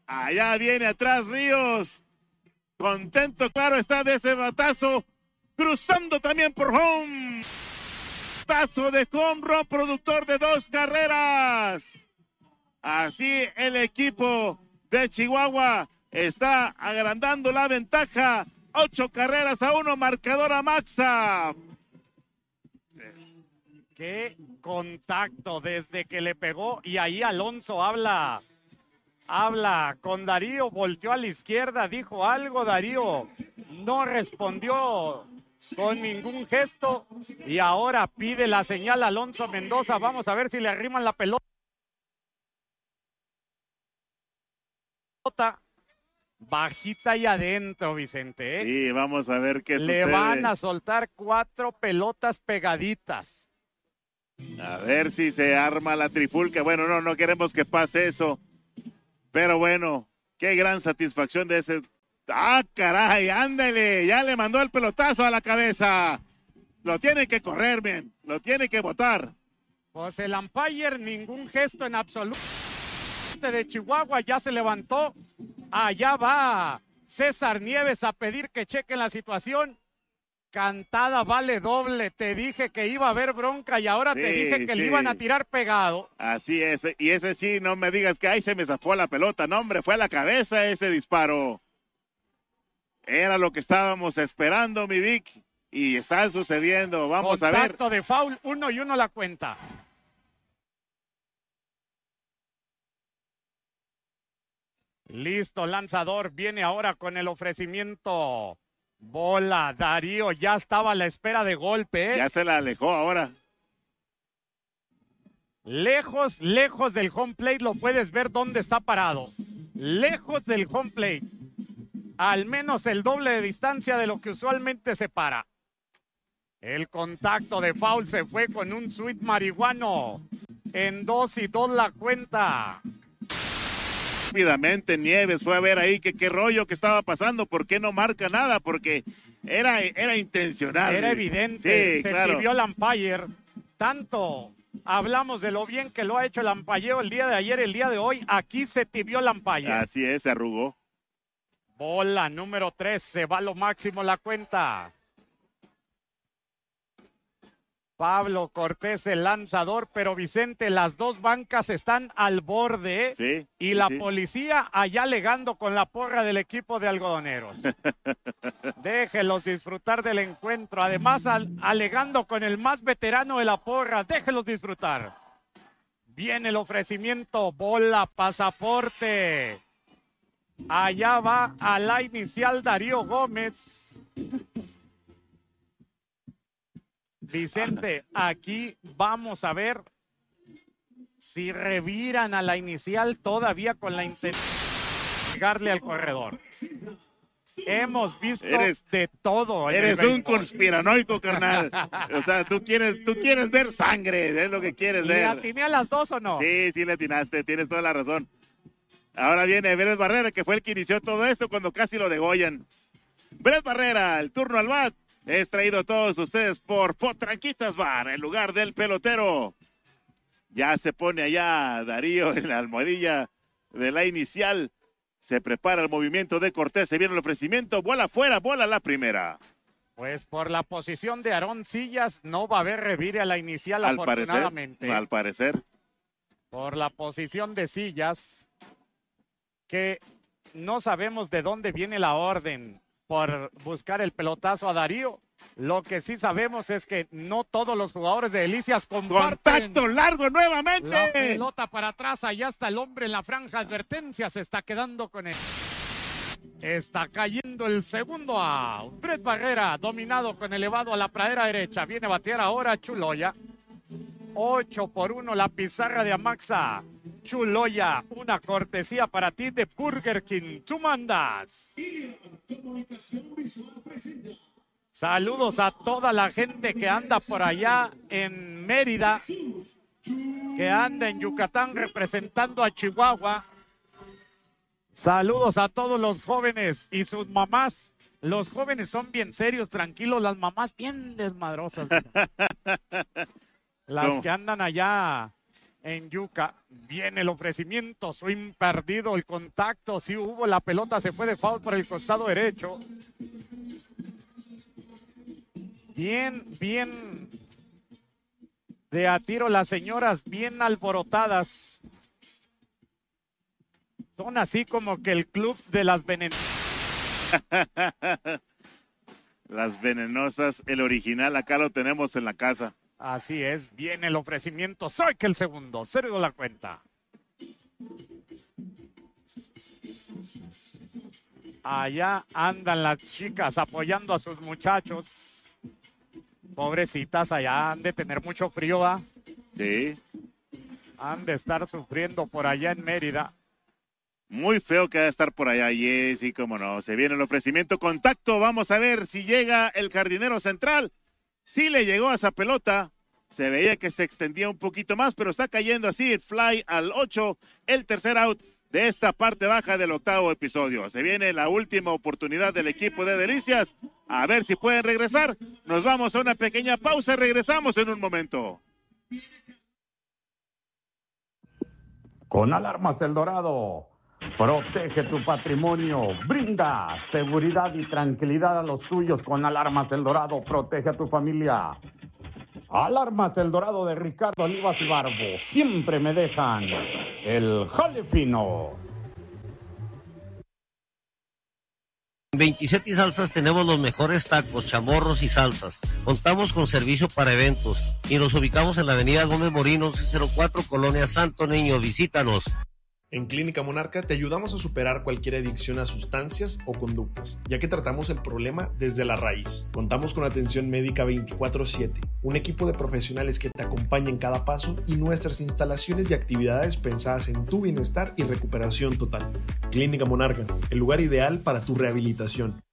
Allá viene atrás Ríos. Contento, claro, está de ese batazo. Cruzando también por home. Batazo de home run, productor de 2 carreras. Así el equipo de Chihuahua está agrandando la ventaja. 8-1, marcador a Maxa. Qué contacto desde que le pegó, y ahí Alonso habla con Darío, volteó a la izquierda, dijo algo, Darío no respondió con ningún gesto y ahora pide la señal Alonso Mendoza. Vamos a ver si le arriman la pelota. Bajita y adentro, Vicente, ¿eh? Sí, vamos a ver qué sucede. Le van a soltar 4 pelotas pegaditas. A ver si se arma la trifulca. Bueno, no queremos que pase eso. Pero bueno, qué gran satisfacción de ese. ¡Ah, caray! ¡Ándale! Ya le mandó el pelotazo a la cabeza. Lo tiene que correr, bien. Lo tiene que botar. Pues el umpire, ningún gesto en absoluto de Chihuahua, ya se levantó. Allá va César Nieves a pedir que chequen la situación. Cantada vale doble. Te dije que iba a haber bronca y ahora te dije que le iban a tirar pegado. Así es. Y ese sí, no me digas que ahí se me zafó la pelota. No, hombre, fue a la cabeza ese disparo. Era lo que estábamos esperando, mi Vic. Y está sucediendo. Vamos a ver. Contacto de foul, 1-1 la cuenta. Listo, lanzador. Viene ahora con el ofrecimiento. Bola, Darío ya estaba a la espera de golpe, ¿eh? Ya se la alejó ahora. Lejos del home plate, lo puedes ver dónde está parado. Lejos del home plate. Al menos el doble de distancia de lo que usualmente se para. El contacto de foul se fue con un sweet marihuano. En 2-2 la cuenta. Rápidamente Nieves fue a ver ahí qué rollo que estaba pasando, por qué no marca nada, porque era intencional. Era evidente, sí, se claro. tibió el umpire. Tanto hablamos de lo bien que lo ha hecho el umpire el día de ayer, el día de hoy, aquí se tibió el umpire. Así es, se arrugó. Bola número 3, se va a lo máximo la cuenta. Pablo Cortés el lanzador, pero Vicente, las dos bancas están al borde, ¿eh? Sí. Y la policía allá alegando con la porra del equipo de algodoneros. Déjelos disfrutar del encuentro. Además, alegando con el más veterano de la porra. Déjelos disfrutar. Viene el ofrecimiento. Bola, pasaporte. Allá va a la inicial Darío Gómez. Vicente, aquí vamos a ver si reviran a la inicial todavía con la intención de llegarle al corredor. Hemos visto de todo. Eres un conspiranoico, carnal. O sea, tú quieres ver sangre, es lo que quieres ver. ¿Le atiné a las dos o no? Sí, le atinaste, tienes toda la razón. Ahora viene Brett Barrera, que fue el que inició todo esto cuando casi lo degollan. Brett Barrera, el turno al bat. Es traído a todos ustedes por Potranquitas Bar, en lugar del pelotero. Ya se pone allá Darío en la almohadilla de la inicial. Se prepara el movimiento de Cortés, se viene el ofrecimiento, bola afuera, bola la primera. Pues por la posición de Aarón Sillas no va a haber revire a la inicial, afortunadamente. Al parecer. Por la posición de Sillas, que no sabemos de dónde viene la orden por buscar el pelotazo a Darío. Lo que sí sabemos es que no todos los jugadores de Delicias comparten. ¡Contacto largo nuevamente! La pelota para atrás, allá está el hombre en la franja. Advertencia, se está quedando con él. Está cayendo el segundo out. Brett Barrera, dominado con elevado a la pradera derecha. Viene a batear ahora Chuloya. 8-1 la pizarra de Amaxa. Chuloya, una cortesía para ti de Burger King. Tú mandas. Saludos a toda la gente que anda por allá en Mérida, que anda en Yucatán representando a Chihuahua. Saludos a todos los jóvenes y sus mamás. Los jóvenes son bien serios, tranquilos, las mamás bien desmadrosas. Las que andan allá en Yuca. Viene el ofrecimiento, swing perdido, el contacto, sí hubo, la pelota se fue de foul por el costado derecho. Bien de a tiro las señoras, bien alborotadas. Son así como que el club de las venenosas. Las venenosas, el original, acá lo tenemos en la casa. Así es, viene el ofrecimiento, soy que el segundo, cero la cuenta. Allá andan las chicas apoyando a sus muchachos. Pobrecitas, allá han de tener mucho frío, ¿ah? Sí. Han de estar sufriendo por allá en Mérida. Muy feo que ha de estar por allá, y sí, cómo no. Se viene el ofrecimiento, contacto, vamos a ver si llega el jardinero central. Sí le llegó a esa pelota, se veía que se extendía un poquito más, pero está cayendo así, fly al 8, el tercer out de esta parte baja del octavo episodio. Se viene la última oportunidad del equipo de Delicias, a ver si pueden regresar. Nos vamos a una pequeña pausa, regresamos en un momento. Con Alarmas El Dorado, protege tu patrimonio, brinda seguridad y tranquilidad a los tuyos. Con Alarmas El Dorado, protege a tu familia. Alarmas El Dorado de Ricardo Olivas y Barbo, siempre me dejan el jale fino. En 27 y Salsas tenemos los mejores tacos, chamorros y salsas. Contamos con servicio para eventos y nos ubicamos en la avenida Gómez Morín, 1104, Colonia Santo Niño. Visítanos. En Clínica Monarca te ayudamos a superar cualquier adicción a sustancias o conductas, ya que tratamos el problema desde la raíz. Contamos con atención médica 24/7, un equipo de profesionales que te acompaña en cada paso y nuestras instalaciones y actividades pensadas en tu bienestar y recuperación total. Clínica Monarca, el lugar ideal para tu rehabilitación.